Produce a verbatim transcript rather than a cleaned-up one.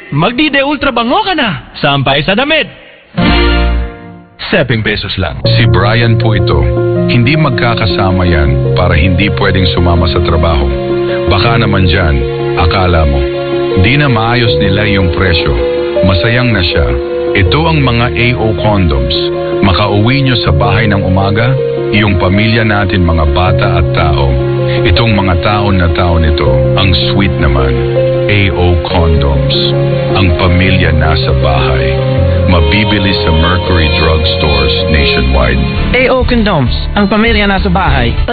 Magdide ultra bango ka na. Sampay sa damit. Seping pesos lang. Si Brian po ito. Hindi magkakasama yan para hindi pwedeng sumama sa trabaho. Baka naman dyan, akala mo. Di na maayos nila yung presyo. Masayang na siya. Ito ang mga A O condoms. Makauwi nyo sa bahay ng umaga, iyong pamilya natin mga bata at tao. Itong mga taon na taon nito, ang sweet naman. A O condoms. Ang pamilya nasa bahay. Mabibili sa Mercury Drug Stores nationwide. A O Condoms, ang pamilya nasa bahay.